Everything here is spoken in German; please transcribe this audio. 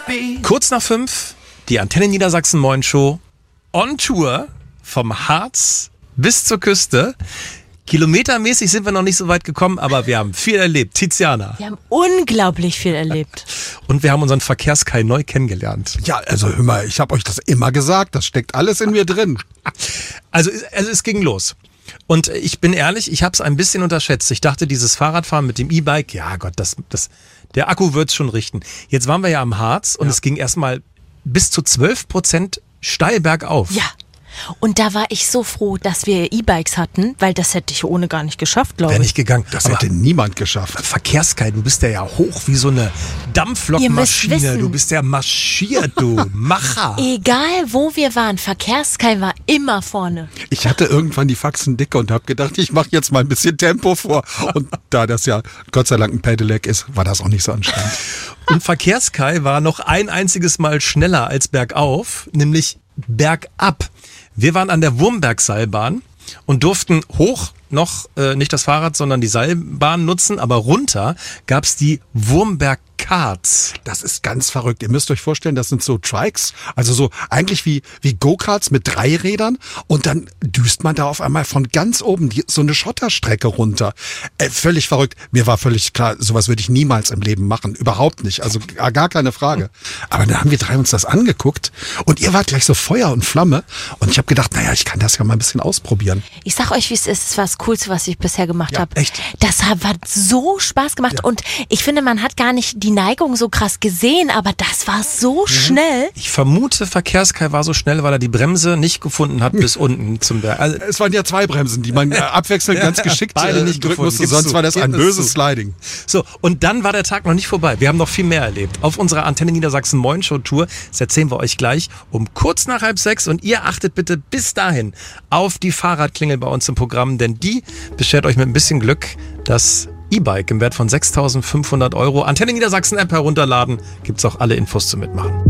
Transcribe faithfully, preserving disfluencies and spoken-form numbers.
Kurz nach fünf, die Antenne Niedersachsen Moin Show on Tour vom Harz bis zur Küste. Kilometermäßig sind wir noch nicht so weit gekommen, aber wir haben viel erlebt. Tiziana. Wir haben unglaublich viel erlebt. Und wir haben unseren Verkehrskai neu kennengelernt. Ja, also hör mal, ich habe euch das immer gesagt, das steckt alles in mir drin. Also, also es ging los. Und ich bin ehrlich, ich habe es ein bisschen unterschätzt. Ich dachte, dieses Fahrradfahren mit dem E-Bike, ja Gott, das, das, der Akku wird's schon richten. Jetzt waren wir ja am Harz und ja. es ging erstmal bis zu zwölf Prozent steil bergauf. Ja. Und da war ich so froh, dass wir E-Bikes hatten, weil das hätte ich ohne gar nicht geschafft, glaube ich. Wäre nicht gegangen. Das Aber hätte niemand geschafft. Verkehrskai, du bist ja hoch wie so eine Dampflokmaschine. Du bist ja marschiert, du Macher. Egal, wo wir waren, Verkehrskai war immer vorne. Ich hatte irgendwann die Faxen dicke und habe gedacht, ich mache jetzt mal ein bisschen Tempo vor. Und da das ja Gott sei Dank ein Pedelec ist, war das auch nicht so anstrengend. Und Verkehrskai war noch ein einziges Mal schneller als bergauf, nämlich bergab. Wir waren an der Wurmberg-Seilbahn und durften hoch noch äh, nicht das Fahrrad, sondern die Seilbahn nutzen, aber runter gab's die Wurmberg-Karts. Das ist ganz verrückt. Ihr müsst euch vorstellen, das sind so Trikes, also so eigentlich wie wie Go-Karts mit drei Rädern und dann düst man da auf einmal von ganz oben die, so eine Schotterstrecke runter. Äh, völlig verrückt. Mir war völlig klar, sowas würde ich niemals im Leben machen. Überhaupt nicht. Also gar keine Frage. Aber dann haben wir drei uns das angeguckt und ihr wart gleich so Feuer und Flamme und ich habe gedacht, naja, ich kann das ja mal ein bisschen ausprobieren. Ich sag euch, wie es ist. Es war das Coolste, was ich bisher gemacht Ja, habe. echt? Das hat so Spaß gemacht Ja. und ich finde, man hat gar nicht die Neigung so krass gesehen, aber das war so schnell. Ich vermute, Verkehrskai war so schnell, weil er die Bremse nicht gefunden hat bis unten zum Berg. Also, Es waren ja zwei Bremsen, die man äh, abwechselnd ganz geschickt beide äh, nicht drücken gefunden. musste, Gib's sonst zu. war das ein Gib es böses zu. Sliding. So, und dann war der Tag noch nicht vorbei. Wir haben noch viel mehr erlebt. Auf unserer Antenne Niedersachsen Moin Show Tour, das erzählen wir euch gleich um kurz nach halb sechs und ihr achtet bitte bis dahin auf die Fahrradklingel bei uns im Programm, denn die beschert euch mit ein bisschen Glück das E-Bike im Wert von sechstausendfünfhundert Euro. Antenne Niedersachsen App herunterladen, gibt's auch alle Infos zum Mitmachen.